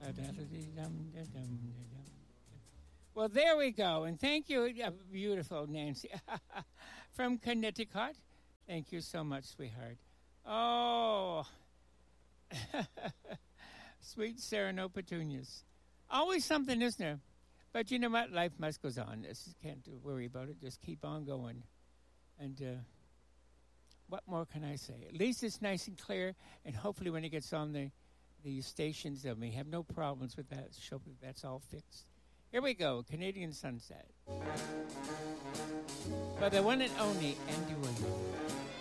Well, there we go. And thank you, beautiful Nancy from Connecticut. Thank you so much, sweetheart. Oh, sweet Sereno petunias. Always something, isn't there? But you know what? Life must goes on. Just can't worry about it. Just keep on going. And what more can I say? At least it's nice and clear. And hopefully when it gets on the stations, they may have no problems with that. Show that that's all fixed. Here we go. Canadian Sunset. By the one and only Andy Williams.